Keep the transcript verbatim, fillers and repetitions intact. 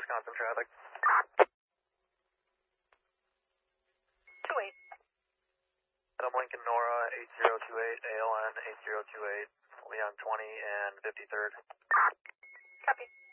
Wisconsin traffic. two eight. Adam Lincoln Nora eight zero two eight, A L N eight zero two eight, Leon twenty and fifty-third. Copy.